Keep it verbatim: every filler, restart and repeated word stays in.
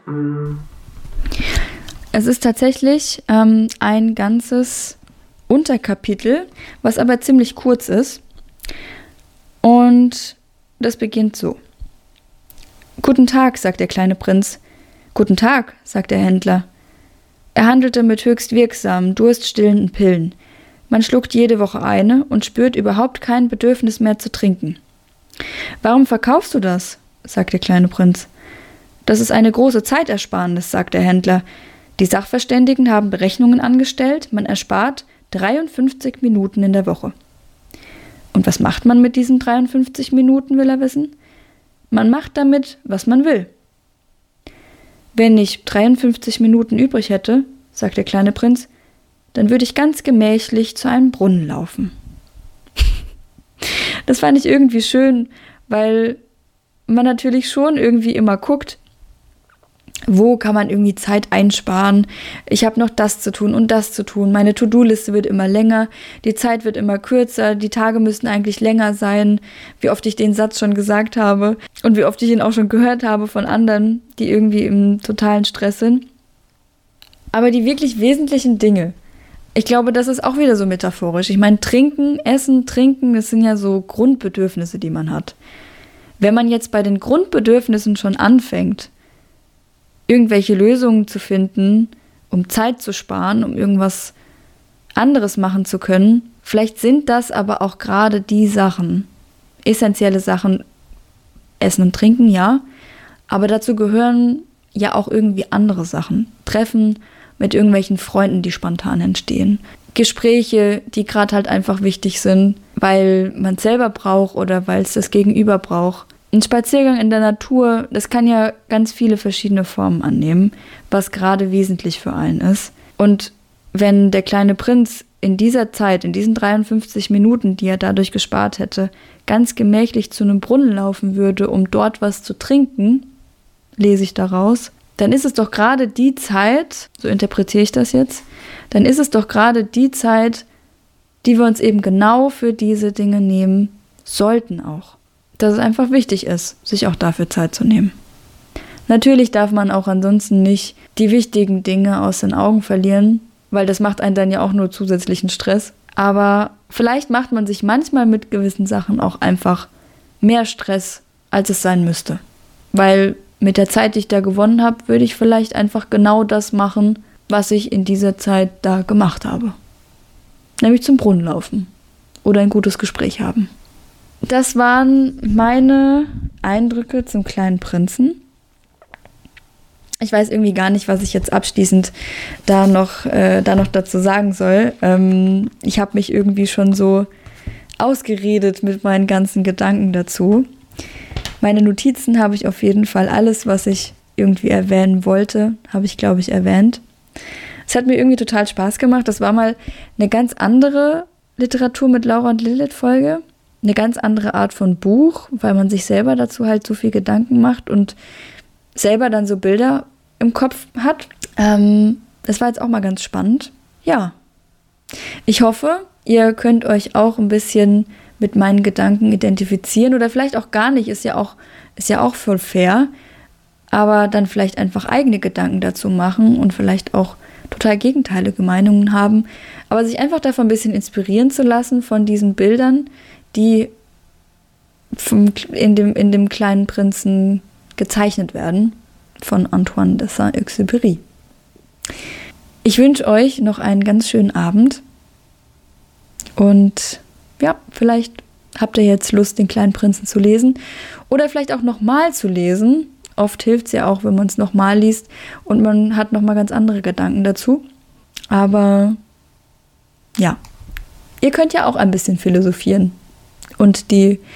Es ist tatsächlich ähm, ein ganzes Unterkapitel, was aber ziemlich kurz ist. Und das beginnt so. »Guten Tag«, sagt der kleine Prinz. »Guten Tag«, sagt der Händler. Er handelte mit höchst wirksamen, durststillenden Pillen. Man schluckt jede Woche eine und spürt überhaupt kein Bedürfnis mehr zu trinken. »Warum verkaufst du das?«, sagt der kleine Prinz. »Das ist eine große Zeitersparnis«, sagt der Händler. »Die Sachverständigen haben Berechnungen angestellt, man erspart dreiundfünfzig Minuten in der Woche.« »Und was macht man mit diesen dreiundfünfzig Minuten«, will er wissen. »Man macht damit, was man will.« »Wenn ich dreiundfünfzig Minuten übrig hätte«, sagt der kleine Prinz, »dann würde ich ganz gemächlich zu einem Brunnen laufen.« Das fand ich irgendwie schön, weil man natürlich schon irgendwie immer guckt, wo kann man irgendwie Zeit einsparen. Ich habe noch das zu tun und das zu tun. Meine To-Do-Liste wird immer länger, die Zeit wird immer kürzer, die Tage müssten eigentlich länger sein, wie oft ich den Satz schon gesagt habe und wie oft ich ihn auch schon gehört habe von anderen, die irgendwie im totalen Stress sind. Aber die wirklich wesentlichen Dinge, ich glaube, das ist auch wieder so metaphorisch. Ich meine, trinken, essen, trinken, das sind ja so Grundbedürfnisse, die man hat. Wenn man jetzt bei den Grundbedürfnissen schon anfängt, irgendwelche Lösungen zu finden, um Zeit zu sparen, um irgendwas anderes machen zu können, vielleicht sind das aber auch gerade die Sachen, essentielle Sachen, Essen und Trinken, ja, aber dazu gehören ja auch irgendwie andere Sachen. Treffen mit irgendwelchen Freunden, die spontan entstehen. Gespräche, die gerade halt einfach wichtig sind, weil man es selber braucht oder weil es das Gegenüber braucht. Ein Spaziergang in der Natur, das kann ja ganz viele verschiedene Formen annehmen, was gerade wesentlich für einen ist. Und wenn der kleine Prinz in dieser Zeit, in diesen dreiundfünfzig Minuten, die er dadurch gespart hätte, ganz gemächlich zu einem Brunnen laufen würde, um dort was zu trinken, lese ich daraus, dann ist es doch gerade die Zeit, so interpretiere ich das jetzt, dann ist es doch gerade die Zeit, die wir uns eben genau für diese Dinge nehmen sollten auch. Dass es einfach wichtig ist, sich auch dafür Zeit zu nehmen. Natürlich darf man auch ansonsten nicht die wichtigen Dinge aus den Augen verlieren, weil das macht einen dann ja auch nur zusätzlichen Stress. Aber vielleicht macht man sich manchmal mit gewissen Sachen auch einfach mehr Stress, als es sein müsste. Weil mit der Zeit, die ich da gewonnen habe, würde ich vielleicht einfach genau das machen, was ich in dieser Zeit da gemacht habe. Nämlich zum Brunnen laufen oder ein gutes Gespräch haben. Das waren meine Eindrücke zum kleinen Prinzen. Ich weiß irgendwie gar nicht, was ich jetzt abschließend da noch, äh, da noch dazu sagen soll. Ähm, ich habe mich irgendwie schon so ausgeredet mit meinen ganzen Gedanken dazu. Meine Notizen habe ich auf jeden Fall, alles, was ich irgendwie erwähnen wollte, habe ich, glaube ich, erwähnt. Es hat mir irgendwie total Spaß gemacht. Das war mal eine ganz andere Literatur mit Laura und Lilith Folge. Eine ganz andere Art von Buch, weil man sich selber dazu halt so viel Gedanken macht und selber dann so Bilder im Kopf hat. Ähm, das war jetzt auch mal ganz spannend. Ja, ich hoffe, ihr könnt euch auch ein bisschen mit meinen Gedanken identifizieren oder vielleicht auch gar nicht, ist ja auch, ist ja auch voll fair, aber dann vielleicht einfach eigene Gedanken dazu machen und vielleicht auch total gegenteilige Meinungen haben, aber sich einfach davon ein bisschen inspirieren zu lassen von diesen Bildern, die vom, in, dem, in dem kleinen Prinzen gezeichnet werden von Antoine de Saint-Exupéry. Ich wünsche euch noch einen ganz schönen Abend und ja, vielleicht habt ihr jetzt Lust, den kleinen Prinzen zu lesen oder vielleicht auch nochmal zu lesen. Oft hilft es ja auch, wenn man es nochmal liest und man hat nochmal ganz andere Gedanken dazu. Aber ja, ihr könnt ja auch ein bisschen philosophieren und die